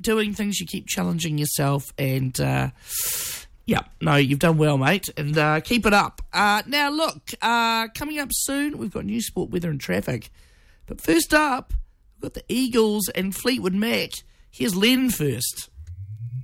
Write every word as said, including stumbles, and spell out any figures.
doing things, you keep challenging yourself, and uh, yeah, no, you've done well, mate, and uh, keep it up. Uh, now, look, uh, coming up soon, we've got news, sport, weather, and traffic. But first up, we've got the Eagles and Fleetwood Mac. Here's Len first.